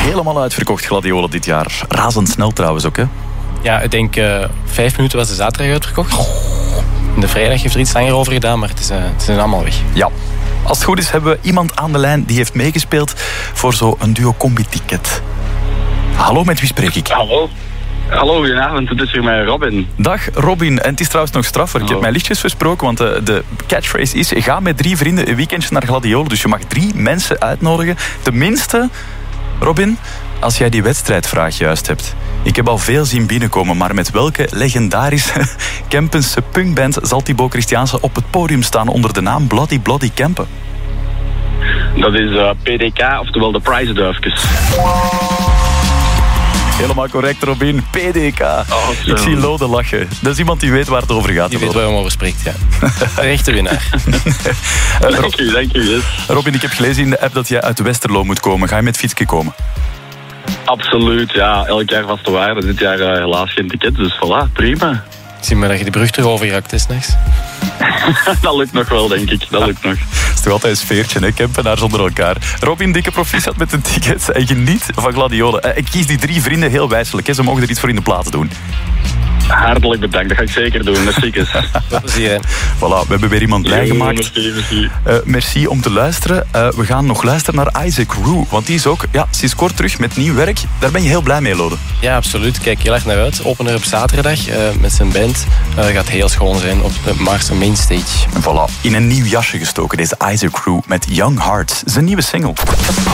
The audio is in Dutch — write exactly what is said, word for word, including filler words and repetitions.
Helemaal uitverkocht, Gladiolen, dit jaar. Razendsnel trouwens ook, hè? Ja, ik denk uh, vijf minuten was de zaterdag uitverkocht. De vrijdag heeft er iets langer over gedaan, maar het is, uh, het is allemaal weg. Ja. Als het goed is, hebben we iemand aan de lijn die heeft meegespeeld voor zo'n duo-combi-ticket. Hallo, met wie spreek ik? Hallo. Hallo, goedenavond. Het is hier met Robin. Dag, Robin. En het is trouwens nog straffer. Ik heb mij lichtjes versproken, want de, de catchphrase is: ga met drie vrienden een weekendje naar Gladiolen. Dus je mag drie mensen uitnodigen. Tenminste, Robin, als jij die wedstrijdvraag juist hebt. Ik heb al veel zien binnenkomen, maar met welke legendarische Kempense punkband zal Thibaut Christiaanse op het podium staan onder de naam Bloody Bloody Kempen? Dat is uh, P D K, oftewel de Prijzenduifjes. Helemaal correct, Robin. P D K. Oh, ik zie Lode lachen. Dat is iemand die weet waar het over gaat. Die weet waar hij over spreekt, ja. De echte winnaar. uh, dank u, dank u. Yes. Robin, ik heb gelezen in de app dat jij uit Westerlo moet komen. Ga je met fietsje komen? Absoluut, ja. Elk jaar vaste waarde. Dit jaar uh, helaas geen ticket, dus voilà, prima. Zie maar dat je de brug terug overgeraakt is, s'nachts. Dat lukt nog wel, denk ik. Dat ja. lukt nog. Het is toch altijd een sfeertje, hè? Kempenaar zonder elkaar. Robin, dikke proficiat met de tickets en geniet van Gladiolen. Ik kies die drie vrienden heel wijselijk, hè? Ze mogen er iets voor in de platen doen. Hartelijk bedankt, dat ga ik zeker doen. Merci. Plezier. Voilà, we hebben weer iemand bijgemaakt. Merci, merci. Uh, merci om te luisteren. Uh, we gaan nog luisteren naar Isaac Rue, want die is ook ja, sinds kort terug met nieuw werk. Daar ben je heel blij mee, Lode. Ja, absoluut. Kijk heel erg naar uit. Opener op zaterdag uh, met zijn band. Uh, gaat heel schoon zijn op de Maarse Mainstage. En voilà, in een nieuw jasje gestoken, deze Isaac Rue met Young Hearts, zijn nieuwe single.